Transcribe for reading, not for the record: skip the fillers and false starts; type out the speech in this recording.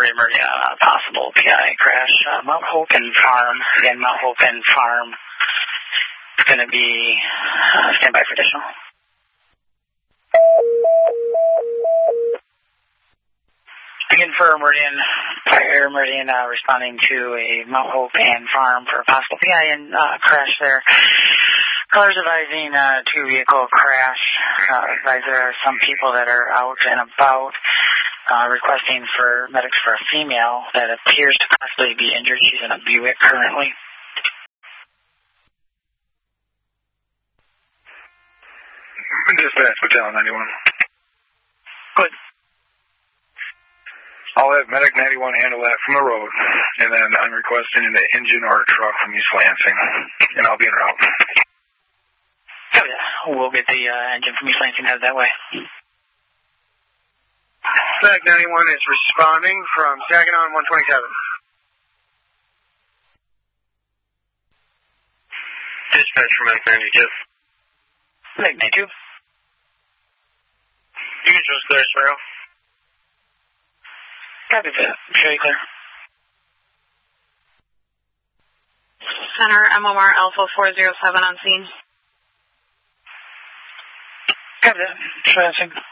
Meridian, possible PI crash. Mount Hopen Farm. Again, Mount Hopen Farm. It's going to be standby for additional. Again, for Meridian, Fire Meridian responding to a Mount Hopen Farm for a possible PI and crash there. Callers advising two-vehicle crash. Advise there are some people that are out and about requesting for medics for a female that appears to possibly be injured. She's in a Buick currently. Dispatch, Battalion 91. Good. I'll have Medic 91 handle that from the road, and then I'm requesting the engine or a truck from East Lansing, and I'll be en route. Oh, yeah. We'll get the engine from East Lansing headed that way. Medic 91 is responding from Saginaw 127. Dispatch from Medic 92. Medic 92. Usual clear, Sparrow. Copy that. Very clear. Center MOR Alpha 407 on scene. Copy that. Advancing.